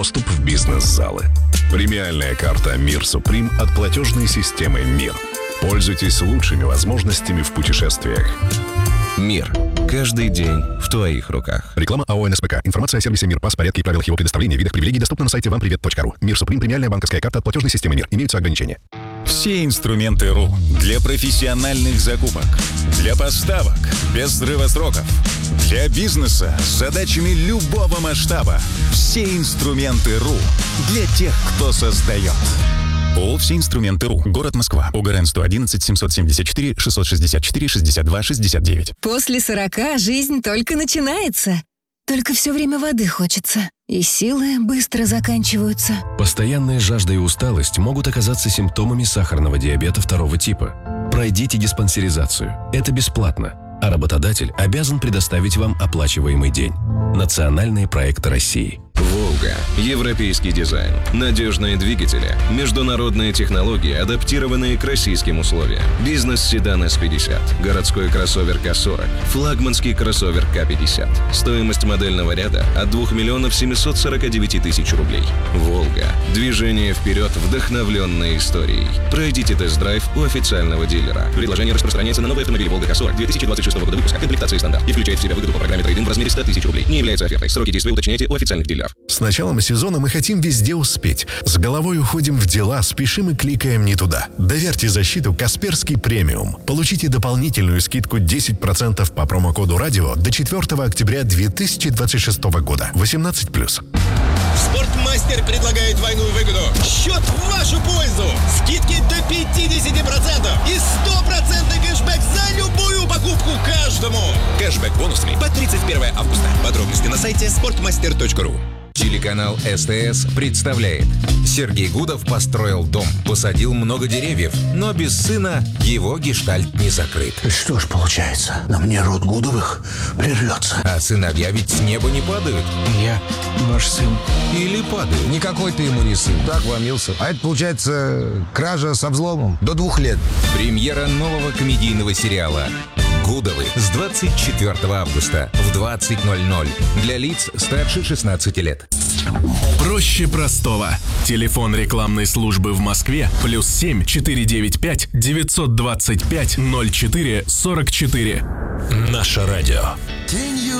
доступ в бизнес-залы. Премиальная карта «Мир Суприм» от платежной системы «Мир». Пользуйтесь лучшими возможностями в путешествиях. Мир. Каждый день в твоих руках. Реклама АО «НСПК». Информация о сервисе «Мир», порядке и правилах его предоставления, видах привилегий доступна на сайте вампривет.ру. «Мир Суприм» премиальная банковская карта от платежной системы «Мир». Имеются ограничения. Все инструменты РУ для профессиональных закупок, для поставок без срыва сроков, для бизнеса с задачами любого масштаба. Все инструменты РУ для тех, кто создает. ООО «Все инструменты РУ». Город Москва. ОГРН 111 774 664 62 69. После 40 жизнь только начинается. Только все время воды хочется. И силы быстро заканчиваются. Постоянная жажда и усталость могут оказаться симптомами сахарного диабета 2 типа. Пройдите диспансеризацию. Это бесплатно. А работодатель обязан предоставить вам оплачиваемый день. Национальные проекты России. «Волга». Европейский дизайн. Надежные двигатели. Международные технологии, адаптированные к российским условиям. Бизнес-седан С-50. Городской кроссовер К-40. Флагманский кроссовер К-50. Стоимость модельного ряда от 2 миллионов 749 тысяч рублей. «Волга». Движение вперед, вдохновленной историей. Пройдите тест-драйв у официального дилера. Предложение распространяется на новые автомобили «Волга К-40» 2026 года выпуска. Комплектации стандарт. И включает в себя выгоду по программе трейд-ин в размере 100 тысяч рублей. Не является офертой. Сроки действия уточняйте у официальных дилеров. С началом сезона мы хотим везде успеть. С головой уходим в дела, спешим и кликаем не туда. Доверьте защиту «Касперский премиум». Получите дополнительную скидку 10% по промокоду «Радио» до 4 октября 2026 года. 18+. Спортмастер предлагает двойную выгоду. Счет в вашу пользу. Скидки до 50% и 100% кэшбэк за любую покупку каждому. Кэшбэк бонусами по 31 августа. Подробности на сайте sportmaster.ru. Телеканал СТС представляет. Сергей Гудов построил дом, посадил много деревьев, но без сына его гештальт не закрыт. Что ж получается, на мне род Гудовых прервется. А сыновья ведь с неба не падают. Я ваш сын. Или падают. Никакой ты ему не сын. Так вломился. А это получается кража со взломом. До 2 лет. Премьера нового комедийного сериала «Гудовы» с 24 августа в 20:00 для лиц старше 16 лет. Проще простого. Телефон рекламной службы в Москве +7 495 925 04 44. Наше радио.